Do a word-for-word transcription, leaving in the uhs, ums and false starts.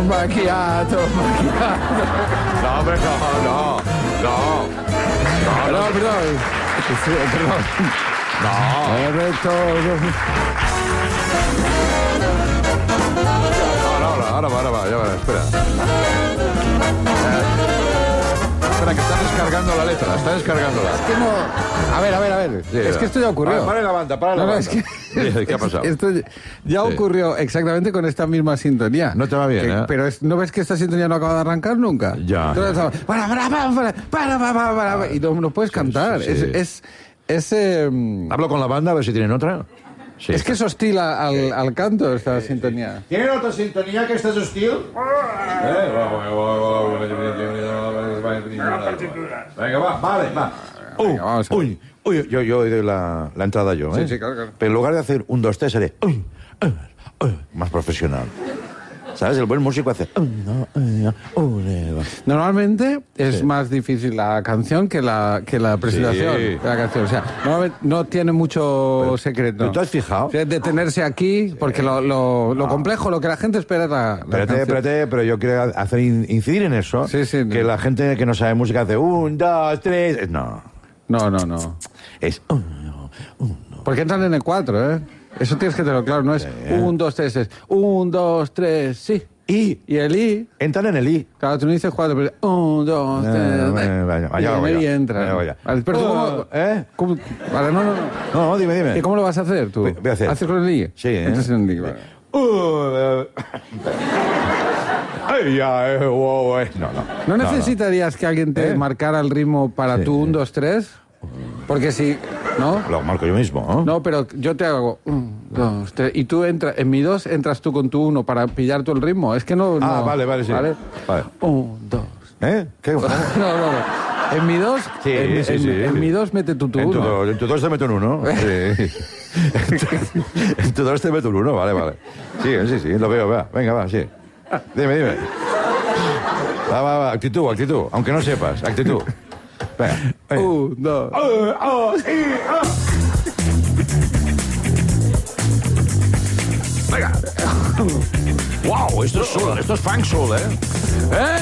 macchiato, macchiato. No, hombre, no, no, no. No, No, no, perdón. Sí, perdón. no. El resto... No, no, no, ahora va, ahora va, ya va, espera. Eh, Espera, que está descargando la letra, está descargándola. Es que no... A ver, a ver, a ver. Sí, es ya. que esto ya ocurrió. Vale, Para la banda, para la No, no, banda. es que... Sí, ¿qué ha pasado? Esto ya Sí. ocurrió exactamente con esta misma sintonía. No te va bien, Que- ¿eh? Pero es- ¿no ves que esta sintonía no acaba de arrancar nunca? Ya. Entonces, estaba, para, para, para, para, para, para, para, para, y no, no puedes cantar. sí, sí. Es... es, es, eh, Hablo con la banda a ver si tienen otra. Sí. es que es hostil a- al, al canto esta sintonía. ¿Tienen otra sintonía que esta es hostil? Venga, va, vale, va. Venga, vamos a ver. Uy, uy, yo, yo doy la, la entrada yo, ¿eh? Sí, sí, claro, claro. Pero en lugar de hacer un, dos, tres, haré uy, uy, uy, más profesional. ¿Sabes? El buen músico hace... uy, no, uy, no, uy, no. Normalmente es Sí. más difícil la canción que la, que la presentación Sí. de la canción. O sea, normalmente no tiene mucho secreto. ¿pero tú has fijado? O sea, detenerse aquí, porque lo, lo, lo complejo, lo que la gente espera es la, la Espérate, canción. espérate, pero yo quiero hacer in- incidir en eso. Sí, sí, que no. la gente que no sabe música hace un, dos, tres... No, No, no, no. es... uno, uno. Porque entran en el cuatro, ¿eh? Eso tienes que tenerlo claro, no es un, dos, tres, es un, dos, tres, sí. Y Y el I, entran en el I. claro, tú no dices cuatro, pero un, dos, tres, Eh, vaya, vaya, y vaya, en vaya. el I entra. Vaya, vaya. Vale, pero tú, Oh, ¿cómo, ¿eh? cómo- Vale, no, no, no. No, dime, dime. ¿Y cómo lo vas a hacer tú? Voy- voy a hacer. ¿Haces con el I? Sí, ¿eh? Entras en el I, vale. Uh, eh, Ay, ya, eh, wow, eh. No, no. ¿No necesitarías que alguien te ¿Eh? marcara el ritmo para Sí. tu un, dos, tres? Porque si... ¿No? Lo marco yo mismo, ¿no? No, pero yo te hago un, dos, tres, y tú entras, en mi dos entras tú con tu uno para pillar tú el ritmo. Es que no... Ah, no, vale, vale, sí. Vale. Un, dos... ¿Eh? ¿Qué? No, no, no. En mi dos, Sí, en, sí, en- sí. en mi dos mete tu, tu En tu, uno. do- en tu dos te meto un uno. Sí. En tu- en tu dos te meto un uno, vale, vale. Sí, sí, sí, lo veo, va. Venga, va, sí. Dime, dime. Va, va, va, actitud, actitud. Aunque no sepas, actitud. Venga. venga. Un, dos... Ah, ah, sí, ah. Venga. Wow, esto es soul, esto es funk soul, ¿eh? ¿Eh?